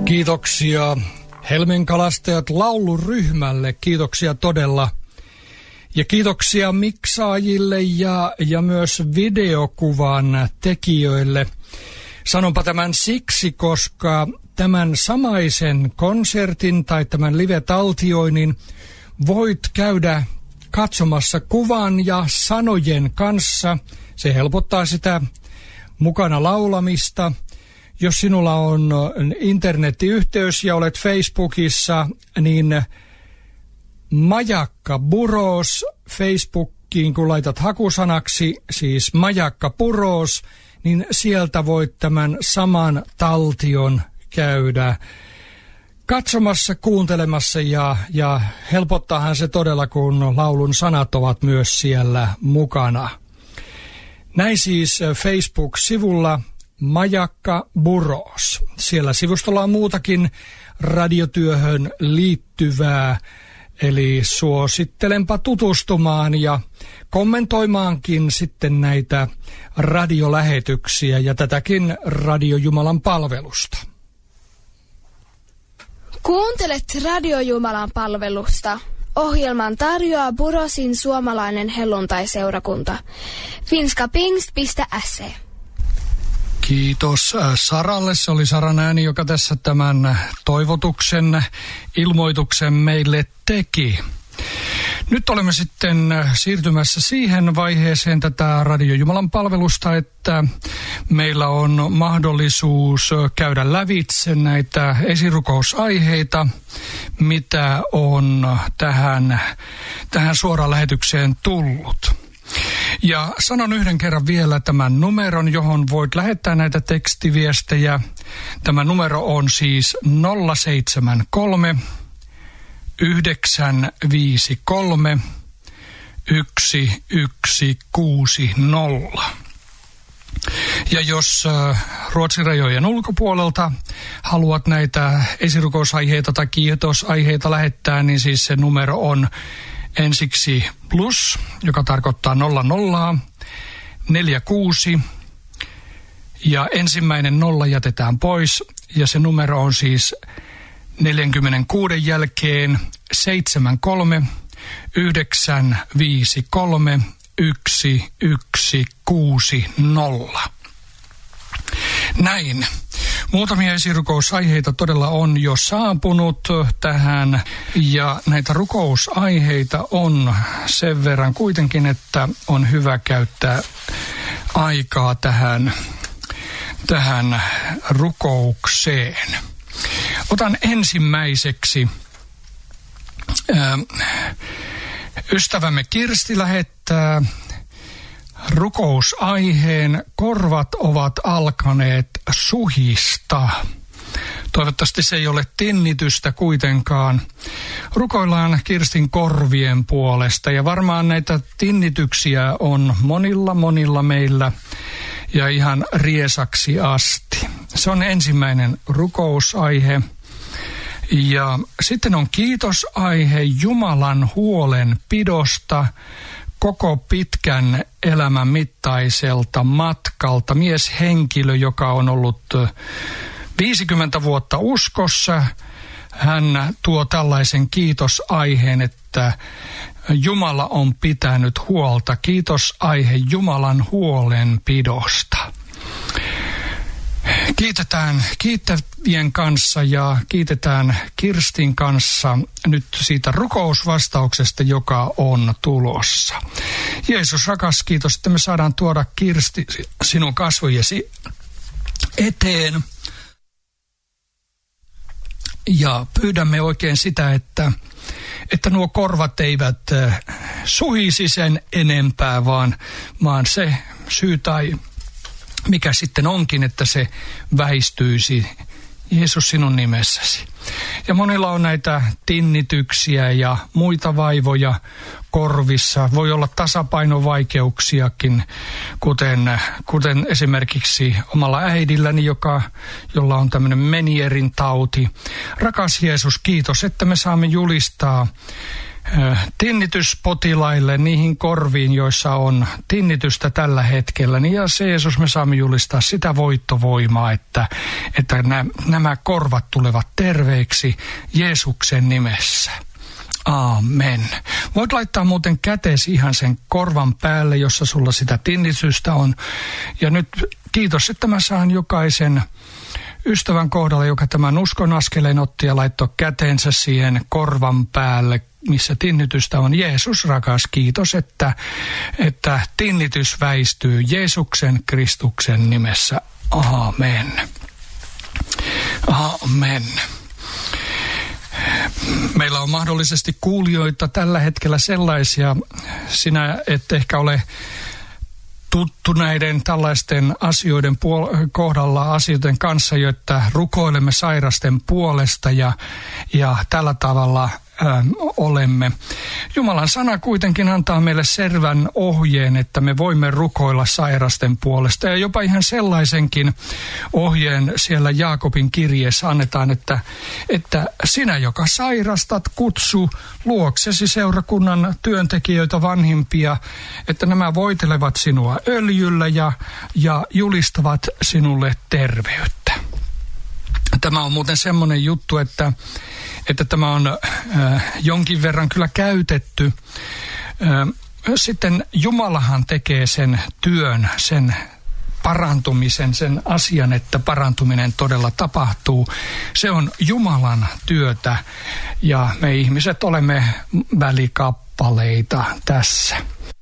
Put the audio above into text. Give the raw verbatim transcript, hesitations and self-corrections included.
Kiitoksia Helmenkalastajat lauluryhmälle, kiitoksia todella. Ja kiitoksia miksaajille ja, ja myös videokuvan tekijöille. Sanonpa tämän siksi, koska tämän samaisen konsertin tai tämän live-taltioinnin voit käydä katsomassa kuvan ja sanojen kanssa. Se helpottaa sitä mukana laulamista. Jos sinulla on internettiyhteys ja olet Facebookissa, niin Majakka Buros Facebookiin, kun laitat hakusanaksi, siis Majakka Buros, niin sieltä voit tämän saman taltion käydä katsomassa, kuuntelemassa ja, ja helpottaahan se todella, kun laulun sanat ovat myös siellä mukana. Näin siis Facebook-sivulla Majakka Buros. Siellä sivustolla on muutakin radiotyöhön liittyvää, eli suosittelenpa tutustumaan ja kommentoimaankin sitten näitä radiolähetyksiä ja tätäkin Radio Jumalan palvelusta. Kuuntelet Radio Jumalan palvelusta. Ohjelman tarjoaa Burosin suomalainen helluntaiseurakunta. finskapingst piste se. Kiitos Saralle. Se oli Saran ääni, joka tässä tämän toivotuksen, ilmoituksen meille teki. Nyt olemme sitten siirtymässä siihen vaiheeseen tätä Radio Jumalan palvelusta, että meillä on mahdollisuus käydä lävitse näitä esirukousaiheita, mitä on tähän, tähän suoraan lähetykseen tullut. Ja sanon yhden kerran vielä tämän numeron, johon voit lähettää näitä tekstiviestejä. Tämä numero on siis nolla seitsemän kolme yhdeksän viisi kolme yksi yksi kuusi nolla. Ja jos Ruotsin rajojen ulkopuolelta haluat näitä esirukousaiheita tai kiitosaiheita lähettää, niin siis se numero on ensiksi plus, joka tarkoittaa nolla nollaa, neljä kuusi ja ensimmäinen nolla jätetään pois ja se numero on siis neljäkymmentäkuusi jälkeen seitsemän kolme yhdeksän viisi kolme yksi yksi kuusi nolla. Näin. Muutamia esirukousaiheita todella on jo saapunut tähän ja näitä rukousaiheita on sen verran kuitenkin, että on hyvä käyttää aikaa tähän, tähän rukoukseen. Otan ensimmäiseksi ää, ystävämme Kirsti lähettää rukousaiheen korvat ovat alkaneet suhista. Toivottavasti se ei ole tinnitystä kuitenkaan. Rukoillaan Kirstin korvien puolesta ja varmaan näitä tinnityksiä on monilla monilla meillä ja ihan riesaksi asti. Se on ensimmäinen rukousaihe. Ja sitten on kiitosaihe Jumalan huolenpidosta koko pitkän elämän mittaiselta matkalta. Mieshenkilö, joka on ollut viisikymmentä vuotta uskossa, hän tuo tällaisen kiitosaiheen, että Jumala on pitänyt huolta. Kiitosaihe Jumalan huolenpidosta. Kiitetään kiittävien kanssa ja kiitetään Kirstin kanssa nyt siitä rukousvastauksesta, joka on tulossa. Jeesus rakas, kiitos, että me saadaan tuoda Kirsti sinun kasvojesi eteen. Ja pyydämme oikein sitä, että, että nuo korvat eivät suhisi sen enempää, vaan, vaan se syy tai mikä sitten onkin, että se väistyisi, Jeesus, sinun nimessäsi. Ja monilla on näitä tinnityksiä ja muita vaivoja korvissa. Voi olla tasapainovaikkeuksiakin, kuten, kuten esimerkiksi omalla äidilläni, joka, jolla on tämmöinen Menierin tauti. Rakas Jeesus, kiitos, että me saamme julistaa tinnityspotilaille, niihin korviin, joissa on tinnitystä tällä hetkellä. Niin ja se Jeesus, me saamme julistaa sitä voittovoimaa, että, että nämä korvat tulevat terveiksi Jeesuksen nimessä. Aamen. Voit laittaa muuten käteesi ihan sen korvan päälle, jossa sulla sitä tinnitystä on. Ja nyt kiitos, että mä saan jokaisen ystävän kohdalla, joka tämän uskon askeleen otti ja laittoi käteensä siihen korvan päälle, missä tinnitystä on. Jeesus rakas, kiitos, että, että tinnitys väistyy Jeesuksen Kristuksen nimessä. Aamen. Aamen. Meillä on mahdollisesti kuulijoita tällä hetkellä sellaisia, sinä et ehkä ole tuttu näiden tällaisten asioiden puol- kohdalla asioiden kanssa, joita rukoilemme sairasten puolesta ja, ja tällä tavalla ä, olemme. Jumalan sana kuitenkin antaa meille selvän ohjeen, että me voimme rukoilla sairasten puolesta. Ja jopa ihan sellaisenkin ohjeen siellä Jaakobin kirjeessä annetaan, että, että sinä, joka sairastat, kutsu luoksesi seurakunnan työntekijöitä, vanhimpia, että nämä voitelevat sinua öljyllä ja, ja julistavat sinulle terveyttä. Tämä on muuten semmoinen juttu, että, että tämä on äh, jonkin verran kyllä käytetty. Äh, sitten Jumalahan tekee sen työn, sen parantumisen, sen asian, että parantuminen todella tapahtuu. Se on Jumalan työtä ja me ihmiset olemme välikappaleita tässä.